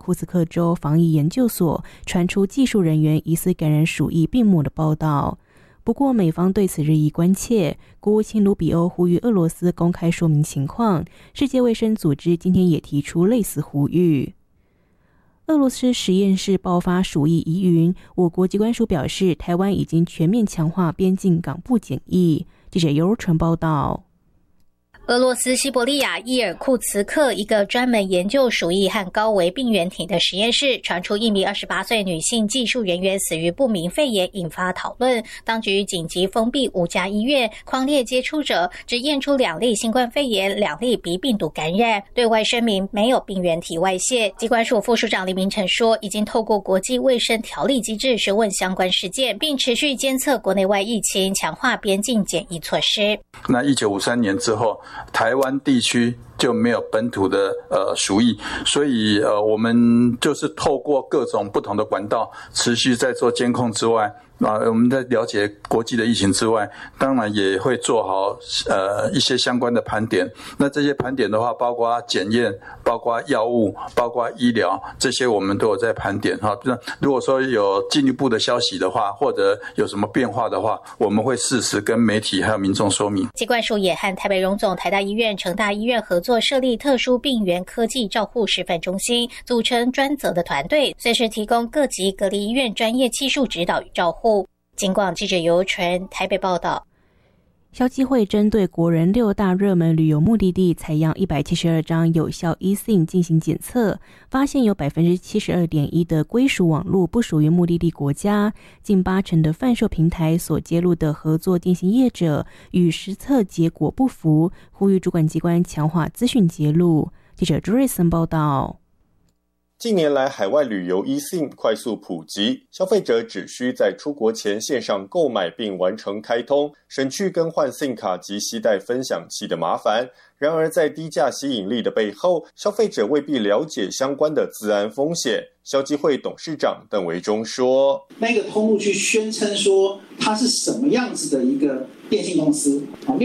库茨克州防疫研究所传出技术人员疑似感染鼠疫病魔的报道。不过美方对此日益关切，国务卿卢比欧呼吁俄罗斯公开说明情况，世界卫生组织今天也提出类似呼吁。俄罗斯实验室爆发鼠疫疑云，我国疾管署表示，台湾已经全面强化边境港部检疫。记者尤纯报道。 俄罗斯西伯利亚伊尔库茨克一个专门研究鼠疫和高危病原体的实验室传出一名28岁女性技术人员死于不明肺炎，引发讨论。当局紧急封闭5家医院，匡列接触者，只验出2例新冠肺炎，2例鼻病毒感染，对外声明没有病原体外泄。疾管署副署长李明成说，已经透过国际卫生条例机制询问相关事件，并持续监测国内外疫情，强化边境检疫措施。 那1953年之后，台湾地区就没有本土的鼠疫，所以我们就是透过各种不同的管道持续在做监控之外，我们在了解国际的疫情之外，当然也会做好一些相关的盘点。那这些盘点的话，包括检验，包括药物，包括医疗，这些我们都有在盘点哈。如果说有进一步的消息的话，或者有什么变化的话，我们会适时跟媒体还有民众说明。 疾管署也和台北荣总、台大医院、成大医院合作设立特殊病原科技照护示范中心，组成专责的团队，随时提供各级隔离医院专业技术指导与照护。警广记者尤纯台北报道。 消基会针对国人6大热门旅游目的地采样172张有效 eSIM 进行检测，发现有 72.1% 的归属网络不属于目的地国家，近80%的贩售平台所揭露的合作电信业者与实测结果不符，呼吁主管机关强化资讯揭露。记者朱瑞森报道。 近年来，海外旅游 eSIM 快速普及，消费者只需在出国前线上购买并完成开通，省去更换 SIM 卡及携带分享器的麻烦。然而，在低价吸引力的背后，消费者未必了解相关的资安风险。消基会董事长邓维忠说：“ 那个通路去宣称说它是什么样子的一个电信公司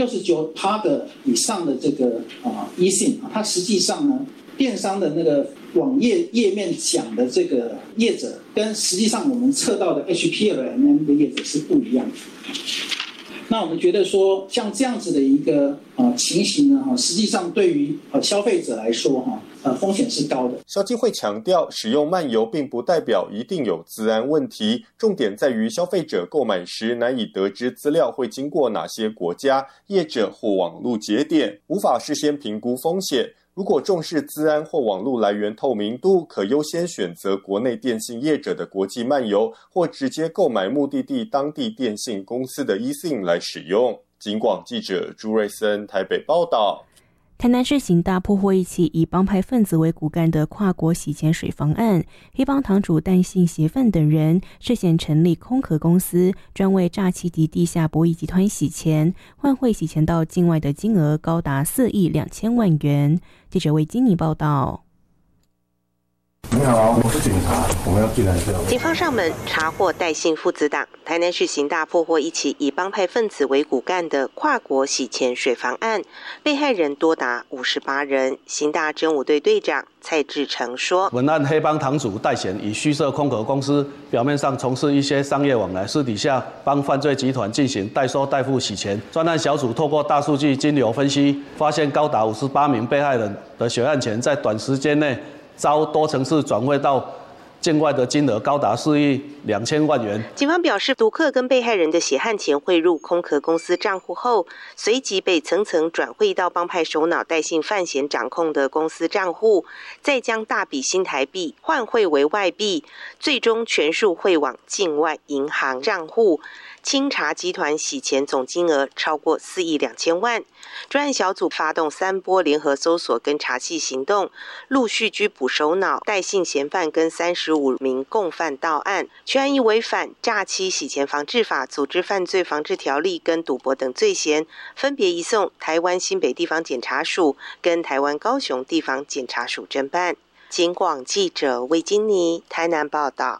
，69%的以上的这个eSIM，它实际上呢，电商的那个网页页面讲的这个业者，跟实际上我们测到的 HPLMM 的业者是不一样的。那我们觉得说，像这样子的一个情形呢，实际上对于消费者来说，风险是高的。 消基会强调，使用漫游并不代表一定有资安问题，重点在于消费者购买时难以得知资料会经过哪些国家、业者或网络节点，无法事先评估风险。如果重视资安或网络来源透明度，可优先选择国内电信业者的国际漫游，或直接购买目的地当地电信公司的 eSIM 来使用。警广记者朱瑞森台北报道。 台南市刑大破获一起以帮派分子为骨干的跨国洗钱水方案，黑帮堂主戴姓协范等人涉嫌成立空壳公司，专为诈欺及地下博弈集团洗钱，换汇洗钱到境外的金额高达4亿2千万元。记者为金妮报道。 你好，我是警察，我们要进来一下。 警方上门查获戴姓父子党。台南市刑大破获一起以帮派分子为骨干的跨国洗钱水房案，被害人多达58人。刑大侦五队队长蔡志成说：“ 本案黑帮堂主戴显以虚设空壳公司，表面上从事一些商业往来，私底下帮犯罪集团进行代收代付洗钱。专案小组透过大数据金流分析，发现高达58名被害人的血案钱在短时间内遭多层次转汇到境外的金额高达4亿2千万元。 警方表示，赌客跟被害人的血汗钱汇入空壳公司账户后，随即被层层转汇到帮派首脑戴姓范闲掌控的公司账户，再将大笔新台币换汇为外币，最终全数汇往境外银行账户。清查集团洗钱总金额超过4亿2千万。专案小组发动3波联合搜索跟查缉行动，陆续拘捕首脑戴姓嫌犯跟35名共犯到案。全案亦违反诈欺洗钱防治法、组织犯罪防治条例跟赌博等罪嫌，分别移送台湾新北地方检察署跟台湾高雄地方检察署侦办。警广记者魏金妮台南报道。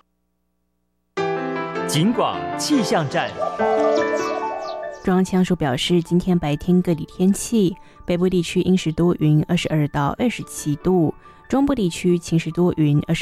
警广气象站。 中央气象署表示，今天白天各地天气，北部地区阴时多云，22到27度；中部地区晴时多云，